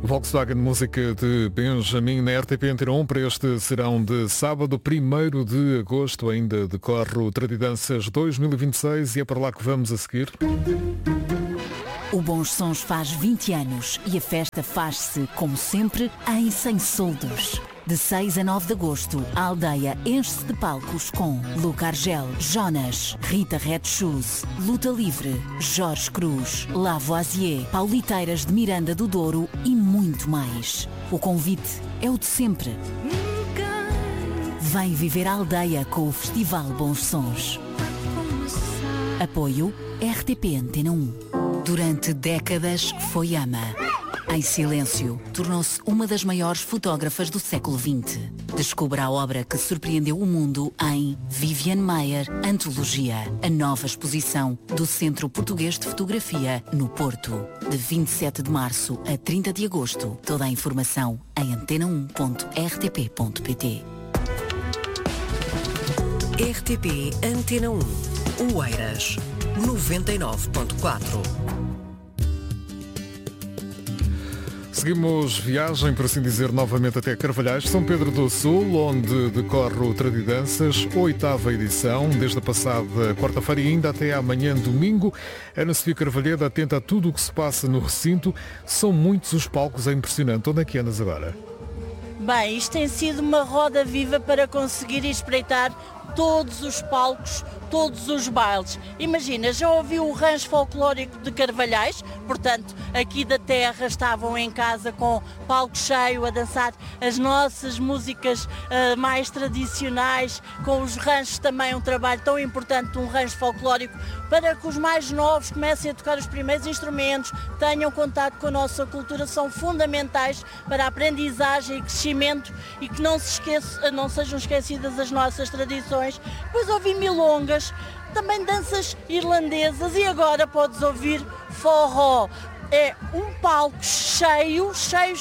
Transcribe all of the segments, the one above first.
Volkswagen Música de Benjamin na RTP Antena 1 para este serão de sábado, 1º de agosto. Ainda decorre o Tradidanças 2026 e é para lá que vamos a seguir. O Bons Sons faz 20 anos e a festa faz-se, como sempre, em Sem Soldos. De 6 a 9 de agosto, a aldeia enche-se de palcos com Luca Argel, Jonas, Rita Red Shoes, Luta Livre, Jorge Cruz, Lavoisier, Pauliteiras de Miranda do Douro e muito mais. O convite é o de sempre. Vem viver a aldeia com o Festival Bons Sons. Apoio RTP Antena 1. Durante décadas foi ama. Em silêncio, tornou-se uma das maiores fotógrafas do século XX. Descubra a obra que surpreendeu o mundo em Vivian Maier Antologia, a nova exposição do Centro Português de Fotografia, no Porto. De 27 de março a 30 de agosto. Toda a informação em antena1.rtp.pt. RTP Antena 1. Oeiras 99.4. Seguimos viagem, por assim dizer, novamente até Carvalhais, São Pedro do Sul, onde decorre o Tradidanças, 8ª edição, desde a passada quarta-feira e ainda até amanhã, domingo. Ana Sofia Carvalheira atenta a tudo o que se passa no recinto. São muitos os palcos, é impressionante. Onde é que andas agora? Bem, isto tem sido uma roda viva para conseguir espreitar todos os palcos, todos os bailes. Imagina, já ouviu o rancho folclórico de Carvalhais? Portanto, aqui da terra estavam em casa com palco cheio a dançar as nossas músicas mais tradicionais, com os ranchos também, um trabalho tão importante de um rancho folclórico para que os mais novos comecem a tocar os primeiros instrumentos, tenham contato com a nossa cultura, são fundamentais para a aprendizagem e crescimento e que não sejam esquecidas as nossas tradições. Depois ouvi milongas, também danças irlandesas e agora podes ouvir forró. É um palco cheio,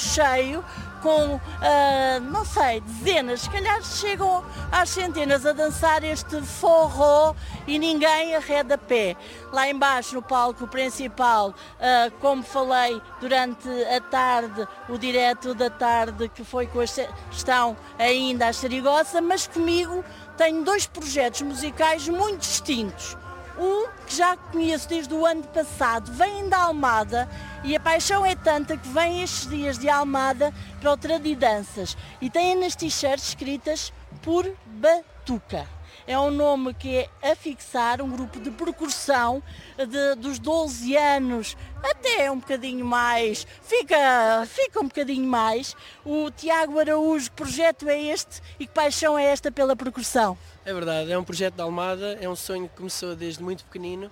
com, não sei, dezenas, se calhar chegam às centenas a dançar este forró e ninguém arreda pé. Lá embaixo no palco principal, como falei durante a tarde, o direto da tarde que foi com estão ainda a Xerigosa, mas comigo tenho 2 projetos musicais muito distintos. Um que já conheço desde o ano passado, vem da Almada e a paixão é tanta que vem estes dias de Almada para o Tradidanças e tem nas t-shirts escritas por Batuca. É um nome que é a fixar um grupo de percussão dos 12 anos até um bocadinho mais, fica um bocadinho mais. O Tiago Araújo, que projeto é este e que paixão é esta pela percussão? É verdade, é um projeto de Almada, é um sonho que começou desde muito pequenino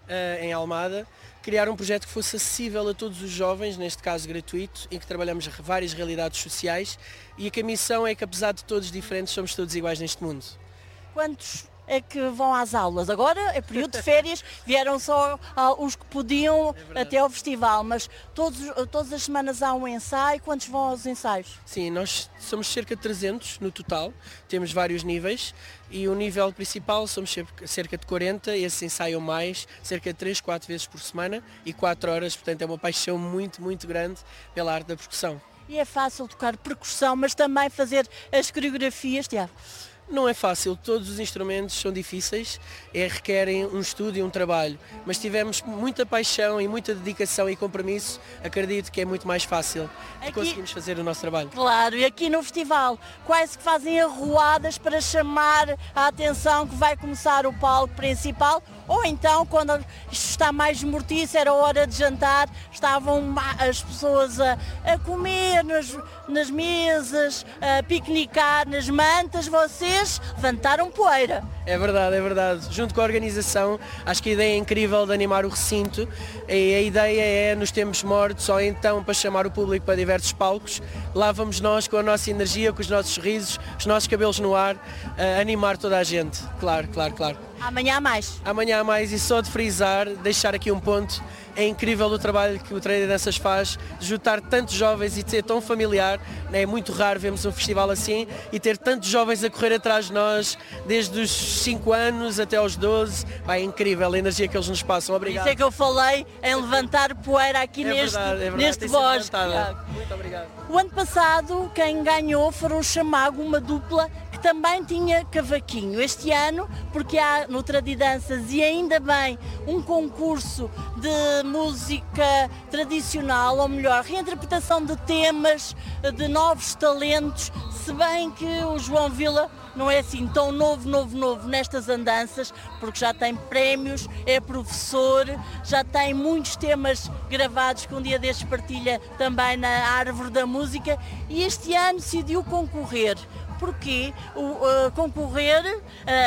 em Almada, criar um projeto que fosse acessível a todos os jovens, neste caso gratuito, em que trabalhamos várias realidades sociais e que a missão é que apesar de todos diferentes, somos todos iguais neste mundo. Quantos é que vão às aulas? Agora é período de férias, vieram só os que podiam até ao festival, mas todas as semanas há um ensaio. Quantos vão aos ensaios? Sim, nós somos cerca de 300 no total, temos vários níveis e o nível principal somos cerca de 40, esse ensaiam mais, cerca de 3, 4 vezes por semana e 4 horas, portanto é uma paixão muito, muito grande pela arte da percussão. E é fácil tocar percussão, mas também fazer as coreografias, Tiago? Não é fácil, todos os instrumentos são difíceis, requerem um estudo e um trabalho, mas tivemos muita paixão e muita dedicação e compromisso, acredito que é muito mais fácil de conseguirmos fazer o nosso trabalho. Claro, e aqui no festival, quais que fazem arruadas para chamar a atenção que vai começar o palco principal, ou então, quando isto está mais mortiço, era hora de jantar, estavam as pessoas a comer nas mesas, a piquenicar nas mantas, vocês levantaram poeira. É verdade, é verdade. Junto com a organização, acho que a ideia é incrível de animar o recinto e a ideia é, nos tempos mortos, só então para chamar o público para diversos palcos, lá vamos nós com a nossa energia, com os nossos sorrisos, os nossos cabelos no ar, a animar toda a gente. Claro, claro, claro. Amanhã há mais. Amanhã há mais, e só de frisar, deixar aqui um ponto, é incrível o trabalho que o Tradidanças faz, de juntar tantos jovens e de ser tão familiar, é muito raro vermos um festival assim, e ter tantos jovens a correr atrás de nós, desde os 5 anos até aos 12, é incrível a energia que eles nos passam. Obrigado. Isso é que eu falei em levantar poeira aqui neste bosque. Muito obrigado. O ano passado, quem ganhou foram o Chamago, uma dupla que também tinha cavaquinho. Este ano, porque há no Tradidanças, e ainda bem, um concurso de música tradicional, ou melhor, reinterpretação de temas, de novos talentos, se bem que o João Vila não é assim tão novo nestas andanças, porque já tem prémios, é professor, já tem muitos temas gravados que um dia destes partilha também na Árvore da Música, e este ano decidiu concorrer. Porquê? Concorrer,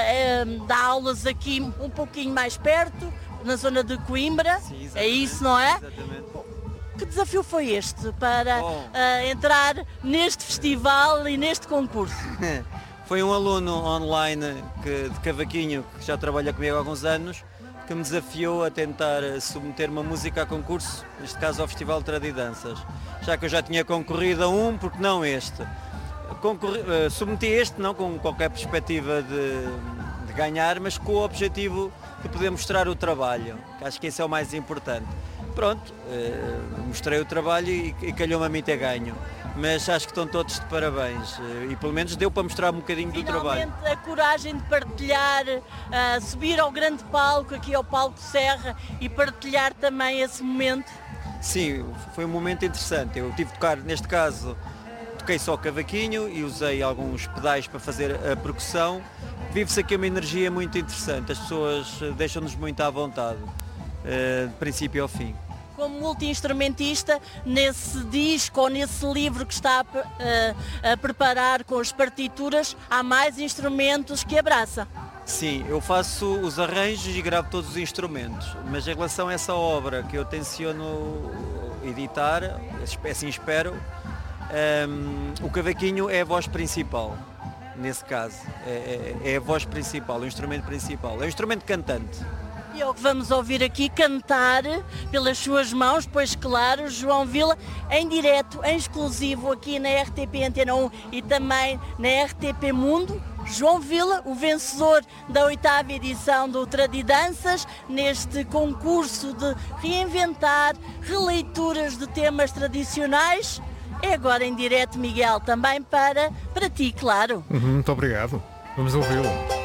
dá aulas aqui um pouquinho mais perto, na zona de Coimbra. Sim, é isso, não é? Exatamente. Que desafio foi este para entrar neste festival e neste concurso? Foi um aluno online de cavaquinho, que já trabalha comigo há alguns anos, que me desafiou a tentar submeter uma música a concurso, neste caso ao Festival de Tradidanças. Já que eu já tinha concorrido a um, porque não este? Submeti este não com qualquer perspectiva de ganhar, mas com o objetivo de poder mostrar o trabalho, que acho que esse é o mais importante. Pronto, mostrei o trabalho e calhou-me a mim ter ganho. Mas acho que estão todos de parabéns e pelo menos deu para mostrar um bocadinho do trabalho. Finalmente a coragem de partilhar, subir ao grande palco, aqui ao Palco Serra, e partilhar também esse momento. Sim, foi um momento interessante. Eu tive de tocar, neste caso, toquei só cavaquinho e usei alguns pedais para fazer a percussão. Vive-se aqui uma energia muito interessante, as pessoas deixam-nos muito à vontade, de princípio ao fim. Como multi-instrumentista, nesse disco ou nesse livro que está a preparar com as partituras, há mais instrumentos que abraça? Sim, eu faço os arranjos e gravo todos os instrumentos, mas em relação a essa obra que eu tenciono editar, assim espero, o cavaquinho é a voz principal, nesse caso, é a voz principal, o instrumento principal, é o instrumento cantante. E é o que vamos ouvir aqui cantar pelas suas mãos, pois claro, João Vila, em direto, em exclusivo aqui na RTP Antena 1 e também na RTP Mundo. João Vila, o vencedor da 8ª edição do Tradidanças, neste concurso de reinventar releituras de temas tradicionais. É agora em direto, Miguel, também para ti, claro. Muito obrigado. Vamos ouvi-lo.